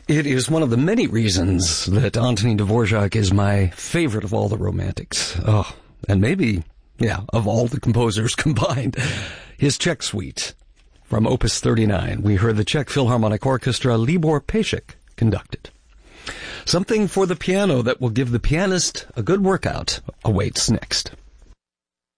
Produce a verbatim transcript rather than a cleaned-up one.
It is one of the many reasons that Antonin Dvorak is my favorite of all the romantics. Oh, and maybe, yeah, of all the composers combined. His Czech Suite from Opus thirty-nine. We heard the Czech Philharmonic Orchestra, Libor Pešek, conducted. Something for the piano that will give the pianist a good workout awaits next.